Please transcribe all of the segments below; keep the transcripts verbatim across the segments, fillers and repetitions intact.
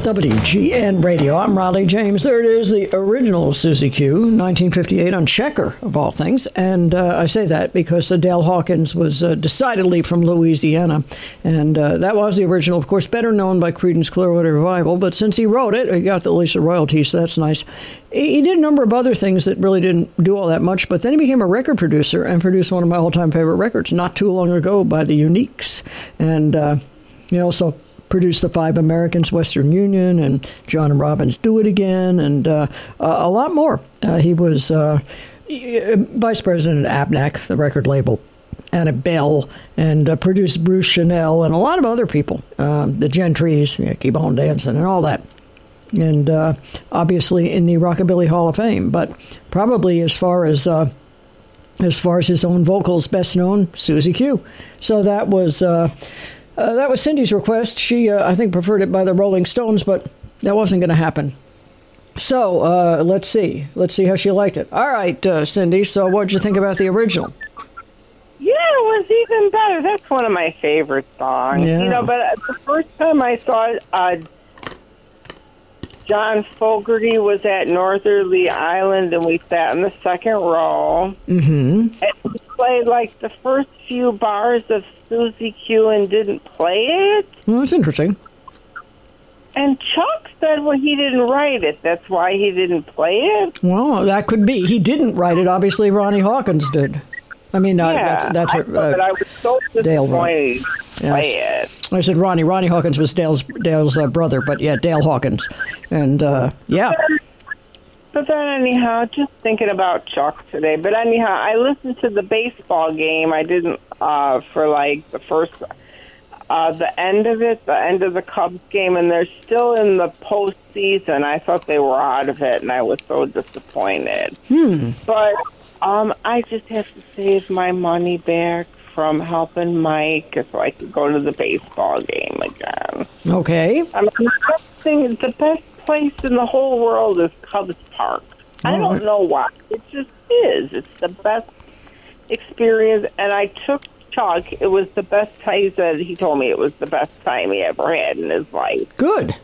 W G N Radio. I'm Riley James. There it is, the original Susie Q, nineteen fifty-eight on Checker, of all things. And uh, I say that because uh, Dale Hawkins was uh, decidedly from Louisiana. And uh, that was the original, of course, better known by Creedence Clearwater Revival. But since he wrote it, he got the least of royalties, so that's nice. He did a number of other things that really didn't do all that much. But then he became a record producer and produced one of my all-time favorite records not too long ago by the Uniques. And uh, he also produced the Five Americans, Western Union, and John and Robin's Do It Again, and uh, a lot more. Uh, he was uh, vice president at Abnac, the record label, and at Bell, and uh, produced Bruce Chanel and a lot of other people, um, the Gentrys, you know, Keep On Dancing, and all that. And uh, obviously in the Rockabilly Hall of Fame, but probably as far as uh, as far as his own vocals, best known, Susie Q. So that was. Uh, Uh, that was Cindy's request. She, uh, I think, preferred it by the Rolling Stones, but that wasn't going to happen. So, uh, let's see. Let's see how she liked it. All right, uh, Cindy, so what did you think about the original? Yeah, it was even better. That's one of my favorite songs. Yeah. You know, but the first time I saw it, uh, John Fogerty was at Northerly Island, and we sat in the second row. Mm-hmm. And he played, like, the first few bars of Susie Q and didn't play it. Well, that's interesting. And Chuck said, well, he didn't write it. That's why he didn't play it. Well, that could be. He didn't write it. Obviously, Ronnie Hawkins did. I mean, uh, yeah, that's, that's I, her, uh, but I was so Dale disappointed to play yes. it. I said Ronnie. Ronnie Hawkins was Dale's Dale's uh, brother, but yeah, Dale Hawkins. And, uh, yeah. But then anyhow, just thinking about Chuck today. But anyhow, I listened to the baseball game. I didn't uh, for like the first, uh, the end of it, the end of the Cubs game, and they're still in the postseason. I thought they were out of it, and I was so disappointed. Hmm. But um, I just have to save my money back from helping Mike so I could go to the baseball game again. Okay. I mean, the best thing, the best place in the whole world is Cubs Park. I All don't right. know why. It just is. It's the best experience. And I took Chuck. It was the best time. He said, he told me it was the best time he ever had in his life. Good.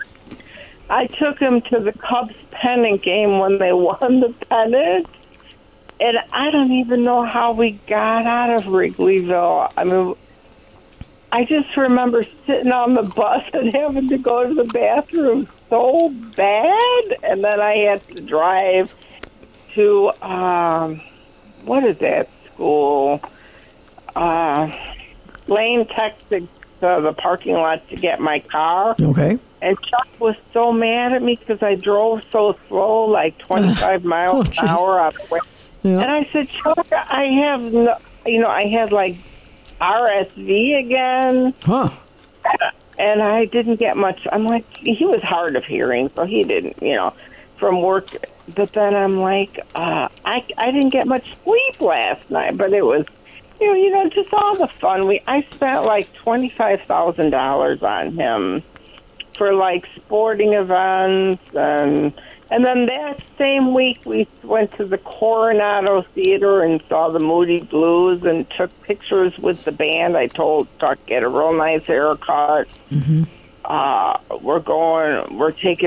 I took him to the Cubs pennant game when they won the pennant. And I don't even know how we got out of Wrigleyville. I mean, I just remember sitting on the bus and having to go to the bathroom so bad. And then I had to drive to, um, what is that school? Uh, Lane texted to the parking lot to get my car. Okay. And Chuck was so mad at me because I drove so slow, like twenty-five miles Oh, an hour on the way. Yeah. And I said, Chuck, I have, no, you know, I had like R S V again. Huh. And I didn't get much. I'm like, he was hard of hearing, so he didn't, you know, from work. But then I'm like, uh, I, I didn't get much sleep last night, but it was, you know, you know, just all the fun. We I spent like twenty-five thousand dollars on him for like sporting events, and and then that same week we went to the Coronado Theater and saw the Moody Blues and took pictures with the band. I told Chuck get a real nice haircut. Mm-hmm. Uh, we're going. We're taking